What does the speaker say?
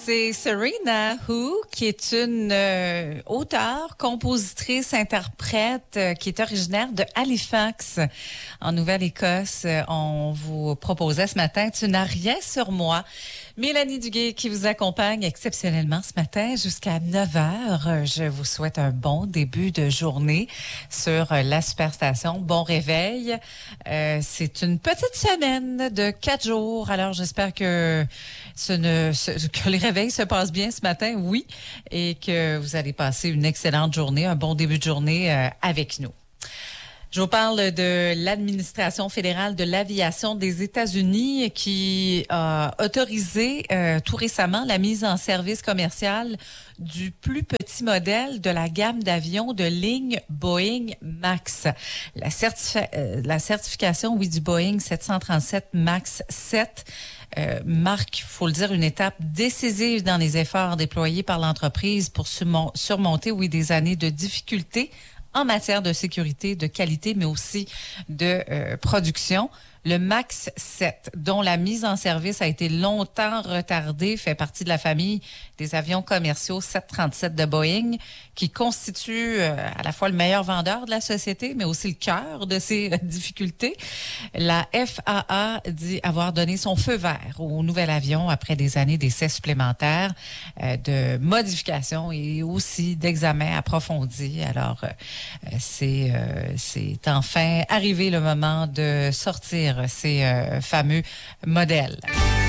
C'est Serena Who, qui est une auteure, compositrice, interprète, qui est originaire de Halifax, en Nouvelle-Écosse. On vous proposait ce matin « Tu n'as rien sur moi ». Mélanie Duguay qui vous accompagne exceptionnellement ce matin jusqu'à 9h. Je vous souhaite un bon début de journée sur la Superstation. Bon réveil. C'est une petite semaine de 4 jours. Alors, j'espère que que les réveils se passent bien ce matin, oui, et que vous allez passer une excellente journée, un bon début de journée avec nous. Je vous parle de l'administration fédérale de l'aviation des États-Unis qui a autorisé tout récemment la mise en service commercial du plus petit modèle de la gamme d'avions de ligne Boeing MAX. La certification, oui, du Boeing 737 MAX 7 marque, faut le dire, une étape décisive dans les efforts déployés par l'entreprise pour surmonter, oui, des années de difficultés en matière de sécurité, de qualité, mais aussi de production. Le MAX 7, dont la mise en service a été longtemps retardée, fait partie de la famille des avions commerciaux 737 de Boeing, qui constitue à la fois le meilleur vendeur de la société, mais aussi le cœur de ses difficultés. La FAA dit avoir donné son feu vert au nouvel avion après des années d'essais supplémentaires, de modifications et aussi d'examens approfondis. Alors, c'est enfin arrivé le moment de sortir ces fameux modèles.